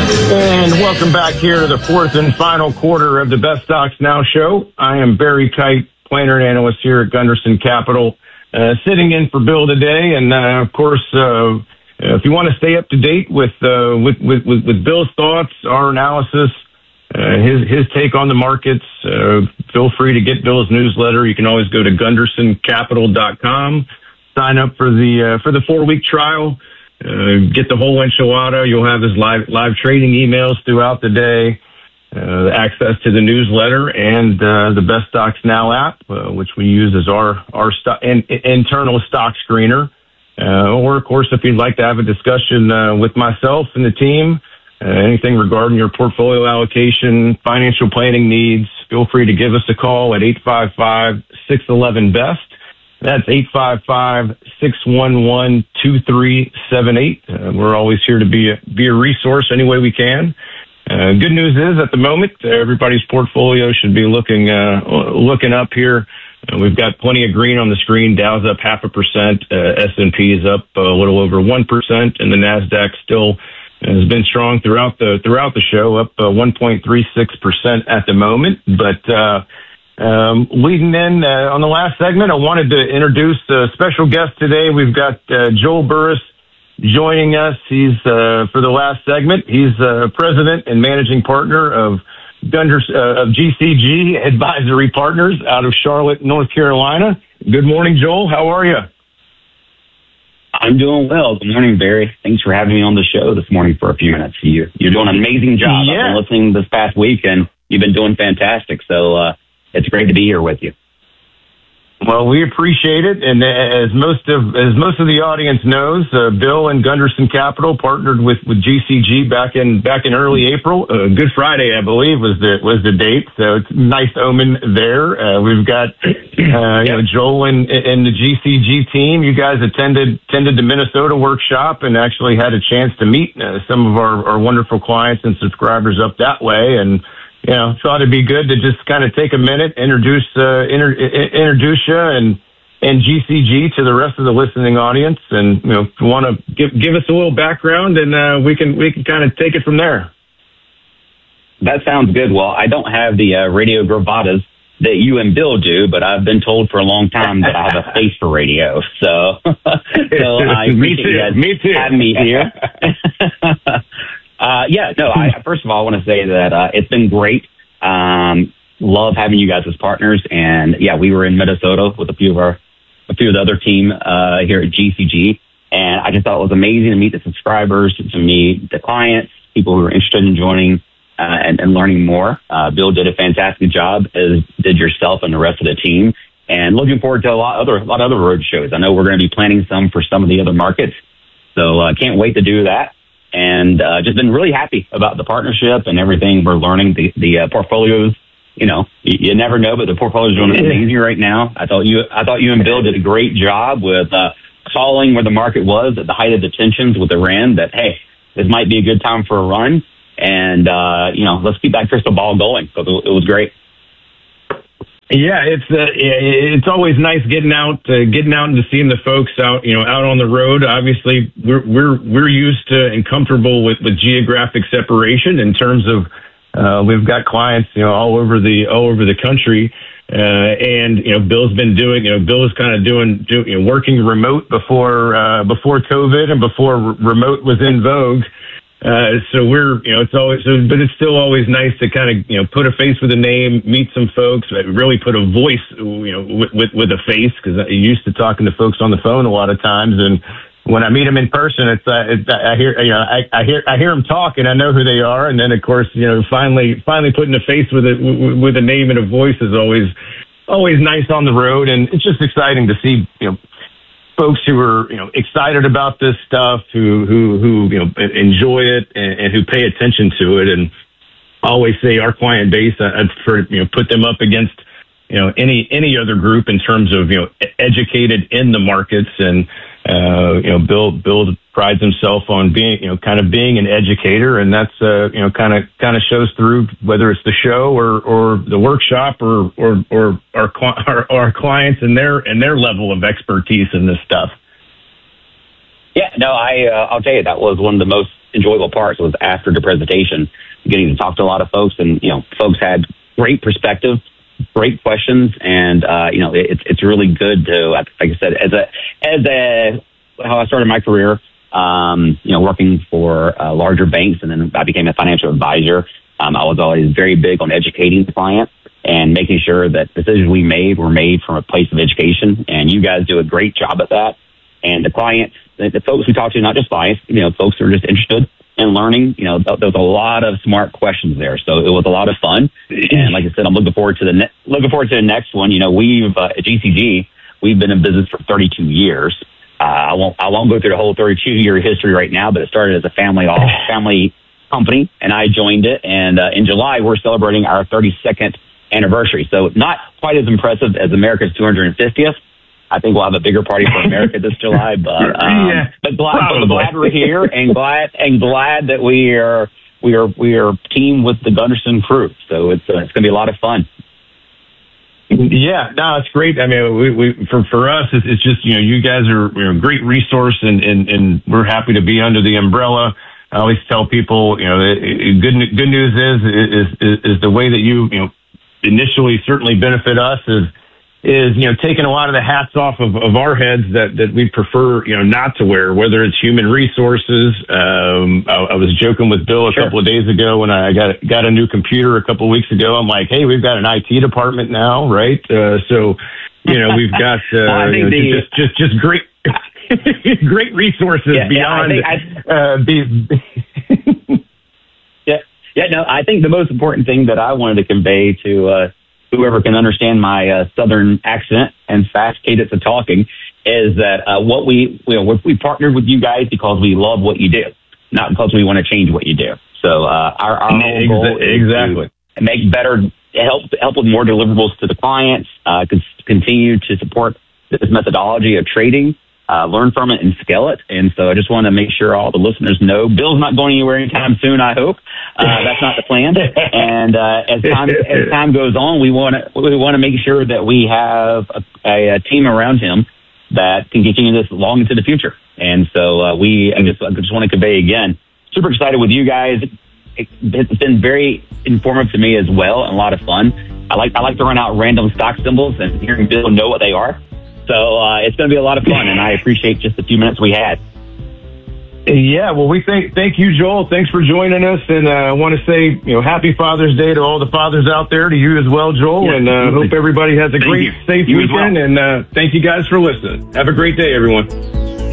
And welcome back here to the fourth and final quarter of the Best Stocks Now show. I am Barry Kite, planner and analyst here at Gunderson Capital, sitting in for Bill today. And of course, if you want to stay up to date with Bill's thoughts, our analysis, his take on the markets, feel free to get Bill's newsletter. You can always go to GundersonCapital.com, sign up for the 4-week trial. Get the whole enchilada. You'll have his live trading emails throughout the day, access to the newsletter, and the Best Stocks Now app, which we use as our internal stock screener. Or, of course, if you'd like to have a discussion with myself and the team, anything regarding your portfolio allocation, financial planning needs, feel free to give us a call at 855-611-BEST. That's 855-611-2378. We're always here to be a resource any way we can. Good news is, at the moment, everybody's portfolio should be looking up here. We've got plenty of green on the screen. Dow's up 0.5%. S&P is up a little over 1%, and the Nasdaq still has been strong throughout the show, up 1.36% at the moment. But leading in on the last segment, I wanted to introduce a special guest today. We've got Joel Burris joining us. He's for the last segment. He's president and managing partner of GCG Advisory Partners out of Charlotte, North Carolina. Good morning, Joel. How are you? I'm doing well. Good morning, Barry. Thanks for having me on the show this morning for a few minutes. You're doing an amazing job. Yeah. I've been listening this past week, and you've been doing fantastic. So it's great to be here with you. Well, we appreciate it, and as most of the audience knows, Bill and Gunderson Capital partnered with GCG back in early April. Good Friday, I believe, was the date, so it's a nice omen there. We've got Joel and the GCG team. You guys attended the Minnesota workshop and actually had a chance to meet some of our wonderful clients and subscribers up that way, and thought it'd be good to just kind of take a minute, introduce you and GCG to the rest of the listening audience, and if you want to give us a little background, and we can kind of take it from there. That sounds good. Well, I don't have the radio gravatas that you and Bill do, but I've been told for a long time that I have a face for radio. So I appreciate you guys having me here. First of all, I want to say that it's been great. Love having you guys as partners. And we were in Minnesota with a few of the other team here at GCG. And I just thought it was amazing to meet the subscribers, to meet the clients, people who are interested in joining and learning more. Bill did a fantastic job, as did yourself and the rest of the team. And looking forward to a lot of other road shows. I know we're going to be planning some for some of the other markets. So I can't wait to do that. And just been really happy about the partnership and everything we're learning. The portfolios, you never know, but the portfolio is doing amazing right now. I thought you and Bill did a great job with calling where the market was at the height of the tensions with Iran. That this might be a good time for a run, and let's keep that crystal ball going. So it was great. Yeah, it's always nice getting out and to seeing the folks out on the road. Obviously, we're used to and comfortable with geographic separation in terms of we've got clients all over the country, and Bill's been doing Bill was kind of doing working remote before COVID and before remote was in vogue. So but it's still always nice to kind of, put a face with a name, meet some folks, really put a voice, with a face, because I'm used to talking to folks on the phone a lot of times. And when I meet them in person, I hear them talk and I know who they are. And then of course, finally putting a face with a name and a voice is always nice on the road. And it's just exciting to see, folks who are excited about this stuff, who enjoy it and who pay attention to it. And I always say our client base, I'd prefer put them up against any other group in terms of educated in the markets. And Bill prides himself on being being an educator, and that's kind of shows through, whether it's the show or the workshop or our clients and their level of expertise in this stuff. Yeah, no, I'll tell you, that was one of the most enjoyable parts was after the presentation, getting to talk to a lot of folks, and folks had great perspective, great questions, and it's really good to, like I said, as a how I started my career, working for larger banks, and then I became a financial advisor. I was always very big on educating the client and making sure that decisions we made were made from a place of education, and you guys do a great job at that. And the clients, the folks we talk to, not just clients, folks who are just interested in learning, there was a lot of smart questions there. So it was a lot of fun. And like I said, I'm looking forward to the next one. We've at GCG, we've been in business for 32 years. I won't go through the whole 32-year history right now, but it started as a family company, and I joined it. And in July, we're celebrating our 32nd anniversary. So not quite as impressive as America's 250th. I think we'll have a bigger party for America this July, but glad we're here, and glad that we are team with the Gunderson crew. So it's going to be a lot of fun. Yeah, no, it's great. I mean, for us, it's just you guys are a great resource, and we're happy to be under the umbrella. I always tell people, good news is the way that you initially certainly benefit us is taking a lot of the hats off of our heads that we prefer not to wear, whether it's human resources. I was joking with Bill a couple of days ago when I got a new computer a couple of weeks ago. I'm like, hey, we've got an IT department now, right? So we've got just great great resources beyond. I think the most important thing that I wanted to convey to whoever can understand my Southern accent and fast cadence of talking is that we partnered with you guys because we love what you do, not because we want to change what you do. So our whole goal is to make better, help with more deliverables to the clients, continue to support this methodology of trading, learn from it and scale it. And so I just want to make sure all the listeners know Bill's not going anywhere anytime soon, I hope. That's not the plan. And as time goes on, we want to make sure that we have a team around him that can continue this long into the future. And so I just want to convey again, super excited with you guys. It's been very informative to me as well, and a lot of fun. I like to run out random stock symbols and hearing Bill know what they are. So it's going to be a lot of fun, and I appreciate just the few minutes we had. Yeah, well, we thank you, Joel. Thanks for joining us, and I want to say, Happy Father's Day to all the fathers out there, to you as well, Joel, and hope everybody has a safe weekend, and thank you guys for listening. Have a great day, everyone.